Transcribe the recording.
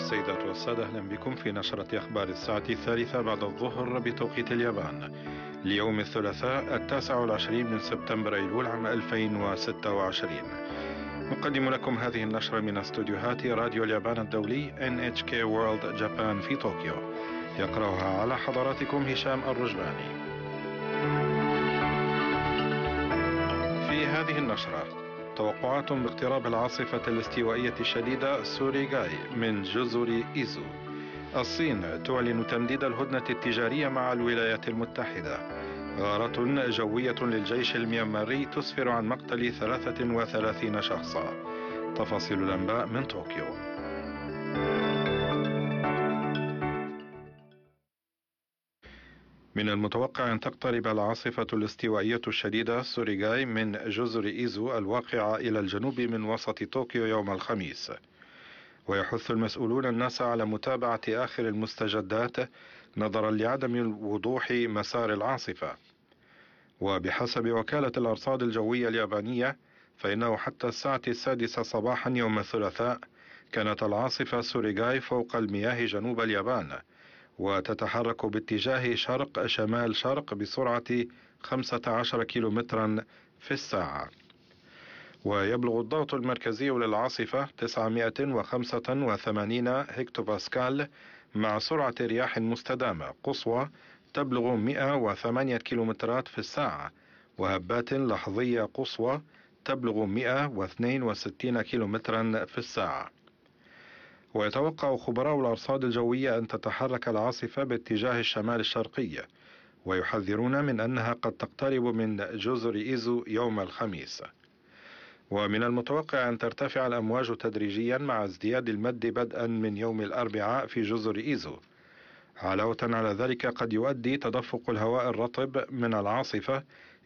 السيدات والسادة، أهلا بكم في نشرة أخبار الساعة 3 بعد الظهر بتوقيت اليابان ليوم الثلاثاء 29 من سبتمبر أيلول عام 2026. نقدم لكم هذه النشرة من استوديوهات راديو اليابان الدولي NHK World Japan في طوكيو. يقرأها على حضراتكم هشام الرجباني. في هذه النشرة توقعات باقتراب العاصفة الاستوائية الشديدة سوريغاي من جزر إيزو. الصين تعلن تمديد الهدنة التجارية مع الولايات المتحدة. غارة جوية للجيش الميانماري تسفر عن مقتل 33 شخصا. تفاصيل الأنباء من طوكيو. من المتوقع أن تقترب العاصفة الاستوائية الشديدة سوريغاي من جزر إيزو الواقعة إلى الجنوب من وسط طوكيو يوم الخميس، ويحث المسؤولون الناس على متابعة آخر المستجدات نظرا لعدم وضوح مسار العاصفة. وبحسب وكالة الأرصاد الجوية اليابانية فإنه حتى الساعة 6 صباحا يوم الثلاثاء كانت العاصفة سوريغاي فوق المياه جنوب اليابان، وتتحرك باتجاه شرق شمال شرق بسرعة 15 كيلومترا في الساعة. ويبلغ الضغط المركزي للعاصفة 985 هكتوباسكال مع سرعة رياح مستدامة قصوى تبلغ 108 كيلومترات في الساعة، وهبات لحظية قصوى تبلغ 162 كيلومترا في الساعة. ويتوقع خبراء الأرصاد الجوية أن تتحرك العاصفة باتجاه الشمال الشرقي، ويحذرون من أنها قد تقترب من جزر إيزو يوم الخميس. ومن المتوقع أن ترتفع الأمواج تدريجيا مع ازدياد المد بدءا من يوم الأربعاء في جزر إيزو. علاوة على ذلك قد يؤدي تدفق الهواء الرطب من العاصفة